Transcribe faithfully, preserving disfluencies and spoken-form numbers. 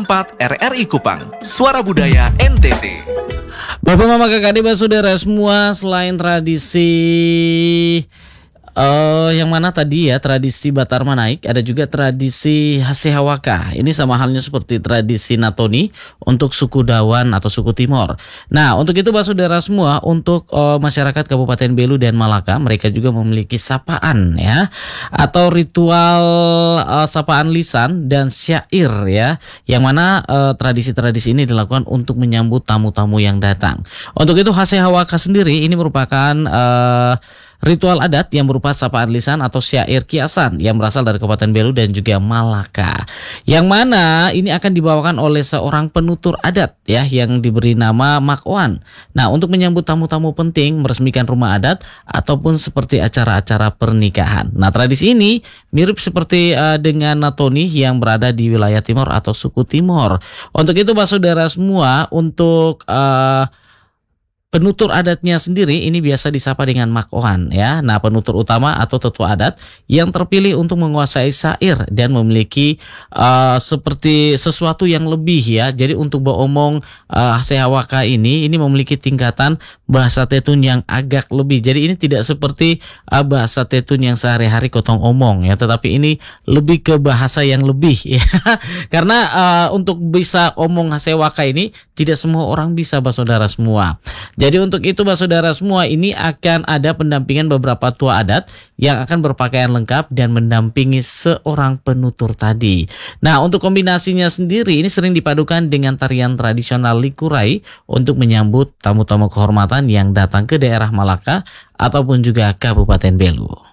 empat R R I Kupang, Suara Budaya N T T. Bapak, Mama, Kakak, Adik, Saudara semua, selain tradisi Uh, yang mana tadi ya, tradisi Batar Manaik, ada juga tradisi Hasehawaka. Ini sama halnya seperti tradisi Natoni untuk suku Dawan atau suku Timor. Nah, untuk itu Bapak Saudara semua, untuk uh, masyarakat Kabupaten Belu dan Malaka, mereka juga memiliki sapaan ya, atau ritual uh, sapaan lisan dan syair ya, yang mana uh, tradisi-tradisi ini dilakukan untuk menyambut tamu-tamu yang datang. Untuk itu Hasehawaka sendiri ini merupakan uh, ritual adat yang berupa sapaan lisan atau syair kiasan yang berasal dari Kabupaten Belu dan juga Malaka, yang mana ini akan dibawakan oleh seorang penutur adat ya, yang diberi nama Makwan. Nah, untuk menyambut tamu-tamu penting, meresmikan rumah adat ataupun seperti acara-acara pernikahan. Nah, tradisi ini mirip seperti uh, dengan Natoni yang berada di wilayah timur atau suku Timor. Untuk itu Bapak Saudara semua, untuk uh, penutur adatnya sendiri ini biasa disapa dengan Makwan ya. Nah, penutur utama atau tetua adat yang terpilih untuk menguasai syair dan memiliki uh, seperti sesuatu yang lebih ya. Jadi untuk beromong uh, Hasehawaka ini ini memiliki tingkatan bahasa Tetun yang agak lebih. Jadi ini tidak seperti uh, bahasa Tetun yang sehari-hari kotong omong ya, tetapi ini lebih ke bahasa yang lebih ya. Karena uh, untuk bisa omong Hasehawaka ini tidak semua orang bisa, Bapak Saudara semua. Jadi untuk itu Bapak Saudara semua, ini akan ada pendampingan beberapa tua adat yang akan berpakaian lengkap dan mendampingi seorang penutur tadi. Nah, untuk kombinasinya sendiri ini sering dipadukan dengan tarian tradisional Likurai untuk menyambut tamu-tamu kehormatan yang datang ke daerah Malaka ataupun juga Kabupaten Belu.